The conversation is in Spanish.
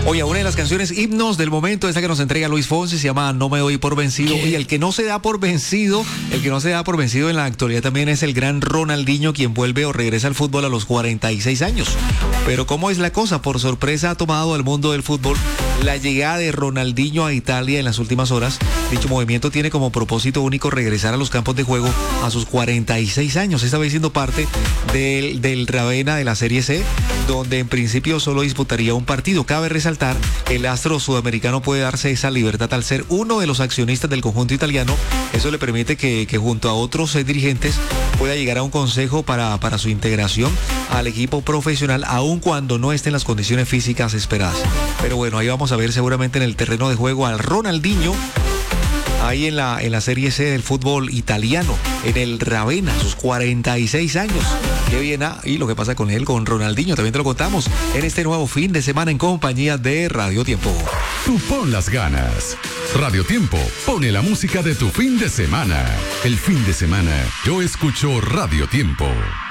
Oye, una de las canciones himnos del momento, esta que nos entrega Luis Fonsi, se llama No me doy por vencido. Y el que no se da por vencido, en la actualidad también es el gran Ronaldinho, quien vuelve o regresa al fútbol a los 46 años. Pero ¿cómo es la cosa? Por sorpresa ha tomado al mundo del fútbol la llegada de Ronaldinho a Italia en las últimas horas. Dicho movimiento tiene como propósito único regresar a los campos de juego a sus 46 años, esta vez siendo parte del Ravenna de la Serie C, donde en principio solo disputaría un partido. Cabe resaltar que el astro sudamericano puede darse esa libertad al ser uno de los accionistas del conjunto italiano. Eso le permite que junto a otros dirigentes pueda llegar a un consejo para su integración al equipo profesional, aun cuando no estén las condiciones físicas esperadas. Pero bueno, ahí vamos a ver seguramente en el terreno de juego al Ronaldinho, ahí en la Serie C del fútbol italiano, en el Ravenna, a sus 46 años. Qué bien, y lo que pasa con él, con Ronaldinho, también te lo contamos en este nuevo fin de semana en compañía de Radio Tiempo. Tú pon las ganas. Radio Tiempo pone la música de tu fin de semana. El fin de semana yo escucho Radio Tiempo.